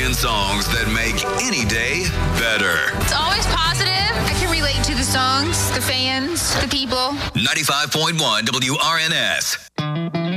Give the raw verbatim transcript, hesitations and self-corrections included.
million songs that make any day better. It's always positive. I can relate to the songs, the fans, the people. ninety-five point one W R N S.